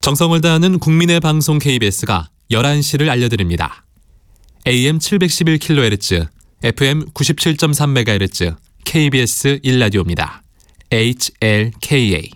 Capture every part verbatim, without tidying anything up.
정성을 다하는 국민의 방송 케이비에스가 열한 시를 알려드립니다. 에이엠 칠백십일 킬로헤르츠, 에프엠 구십칠 점 삼 메가헤르츠, 케이비에스 일 라디오입니다. 에이치엘케이에이.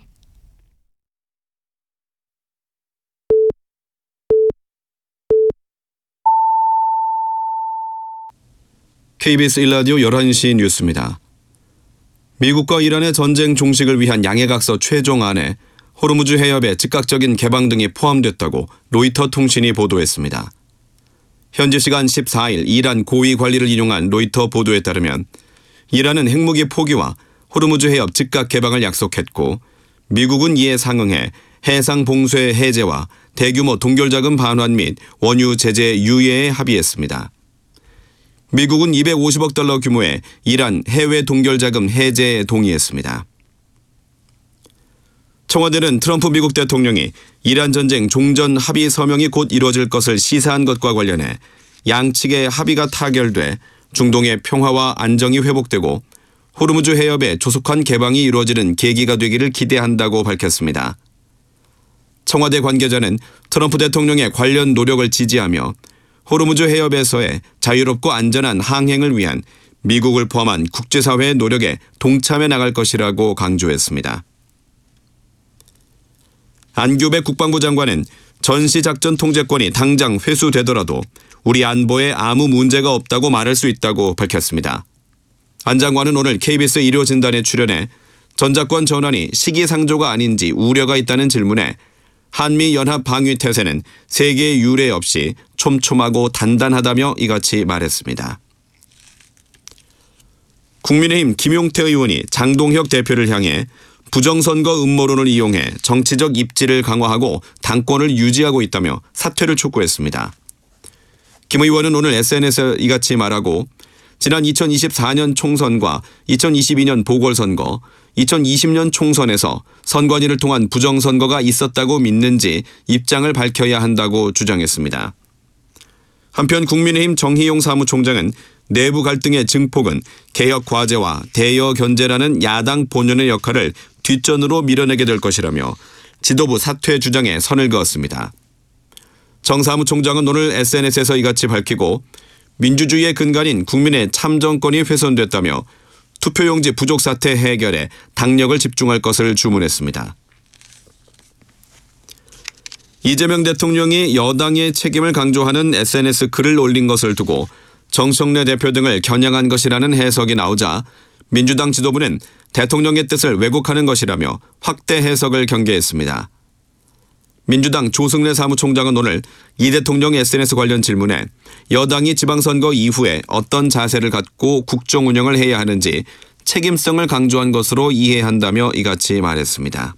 케이비에스 일 라디오 열한 시 뉴스입니다. 미국과 이란의 전쟁 종식을 위한 양해각서 최종안에 호르무즈 해협의 즉각적인 개방 등이 포함됐다고 로이터 통신이 보도했습니다. 현지 시간 십사 일 이란 고위 관리를 인용한 로이터 보도에 따르면 이란은 핵무기 포기와 호르무즈 해협 즉각 개방을 약속했고 미국은 이에 상응해 해상 봉쇄 해제와 대규모 동결자금 반환 및 원유 제재 유예에 합의했습니다. 미국은 이백오십억 달러 규모의 이란 해외 동결자금 해제에 동의했습니다. 청와대는 트럼프 미국 대통령이 이란 전쟁 종전 합의 서명이 곧 이루어질 것을 시사한 것과 관련해 양측의 합의가 타결돼 중동의 평화와 안정이 회복되고 호르무즈 해협의 조속한 개방이 이루어지는 계기가 되기를 기대한다고 밝혔습니다. 청와대 관계자는 트럼프 대통령의 관련 노력을 지지하며 호르무즈 해협에서의 자유롭고 안전한 항행을 위한 미국을 포함한 국제사회의 노력에 동참해 나갈 것이라고 강조했습니다. 안규백 국방부 장관은 전시작전 통제권이 당장 회수되더라도 우리 안보에 아무 문제가 없다고 말할 수 있다고 밝혔습니다. 안 장관은 오늘 케이비에스 일요진단에 출연해 전작권 전환이 시기상조가 아닌지 우려가 있다는 질문에 한미연합방위태세는 세계의 유례 없이 촘촘하고 단단하다며 이같이 말했습니다. 국민의힘 김용태 의원이 장동혁 대표를 향해 부정선거 음모론을 이용해 정치적 입지를 강화하고 당권을 유지하고 있다며 사퇴를 촉구했습니다. 김 의원은 오늘 에스엔에스에 이같이 말하고 지난 이천이십사 년 총선과 이천이십이 년 보궐선거, 이천이십 년 총선에서 선관위를 통한 부정선거가 있었다고 믿는지 입장을 밝혀야 한다고 주장했습니다. 한편 국민의힘 정희용 사무총장은 내부 갈등의 증폭은 개혁 과제와 대여 견제라는 야당 본연의 역할을 뒷전으로 밀어내게 될 것이라며 지도부 사퇴 주장에 선을 그었습니다. 정 사무총장은 오늘 에스엔에스에서 이같이 밝히고 민주주의의 근간인 국민의 참정권이 훼손됐다며 투표용지 부족 사태 해결에 당력을 집중할 것을 주문했습니다. 이재명 대통령이 여당의 책임을 강조하는 에스엔에스 글을 올린 것을 두고 정청래 대표 등을 겨냥한 것이라는 해석이 나오자 민주당 지도부는 대통령의 뜻을 왜곡하는 것이라며 확대 해석을 경계했습니다. 민주당 조승래 사무총장은 오늘 이 대통령 에스엔에스 관련 질문에 여당이 지방선거 이후에 어떤 자세를 갖고 국정 운영을 해야 하는지 책임성을 강조한 것으로 이해한다며 이같이 말했습니다.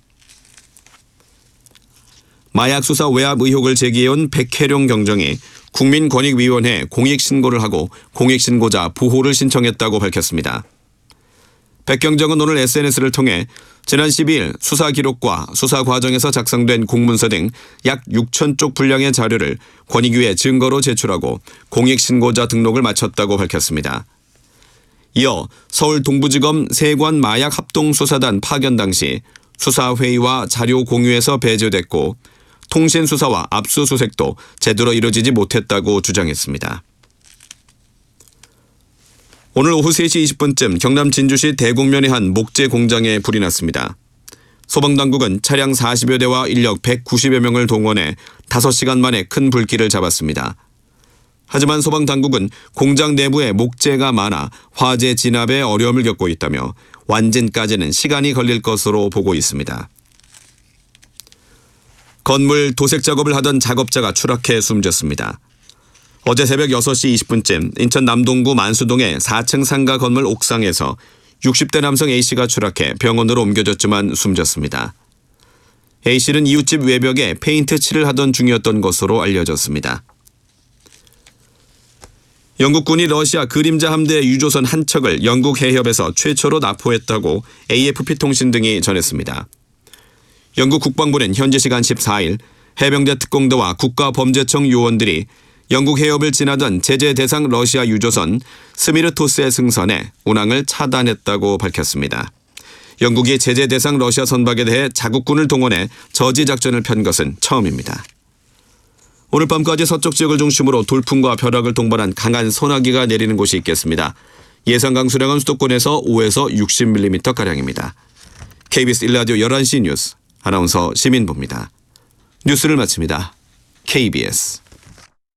마약 수사 외압 의혹을 제기해온 백혜룡 경정이 국민권익위원회에 공익신고를 하고 공익신고자 보호를 신청했다고 밝혔습니다. 백 경정은 오늘 에스엔에스를 통해 지난 십이 일 수사 기록과 수사 과정에서 작성된 공문서 등 약 육천 쪽 분량의 자료를 권익위에 증거로 제출하고 공익신고자 등록을 마쳤다고 밝혔습니다. 이어 서울 동부지검 세관 마약 합동수사단 파견 당시 수사회의와 자료 공유에서 배제됐고 통신수사와 압수수색도 제대로 이루어지지 못했다고 주장했습니다. 오늘 오후 세 시 이십 분쯤 경남 진주시 대곡면의 한 목재 공장에 불이 났습니다. 소방당국은 차량 사십여 대와 인력 백구십여 명을 동원해 다섯 시간 만에 큰 불길을 잡았습니다. 하지만 소방당국은 공장 내부에 목재가 많아 화재 진압에 어려움을 겪고 있다며 완진까지는 시간이 걸릴 것으로 보고 있습니다. 건물 도색 작업을 하던 작업자가 추락해 숨졌습니다. 어제 새벽 여섯 시 이십 분쯤 인천 남동구 만수동의 사 층 상가 건물 옥상에서 육십 대 남성 A씨가 추락해 병원으로 옮겨졌지만 숨졌습니다. A씨는 이웃집 외벽에 페인트 칠을 하던 중이었던 것으로 알려졌습니다. 영국군이 러시아 그림자 함대 유조선 한 척을 영국 해협에서 최초로 납포했다고 에이에프피 통신 등이 전했습니다. 영국 국방부는 현지 시간 십사 일 해병대 특공대와 국가범죄청 요원들이 영국 해협을 지나던 제재 대상 러시아 유조선 스미르토스의 승선에 운항을 차단했다고 밝혔습니다. 영국이 제재 대상 러시아 선박에 대해 자국군을 동원해 저지 작전을 편 것은 처음입니다. 오늘 밤까지 서쪽 지역을 중심으로 돌풍과 벼락을 동반한 강한 소나기가 내리는 곳이 있겠습니다. 예상 강수량은 수도권에서 오에서 육십 밀리미터가량입니다. 케이비에스 일 라디오 열한 시 뉴스 아나운서 시민보입니다. 뉴스를 마칩니다. 케이비에스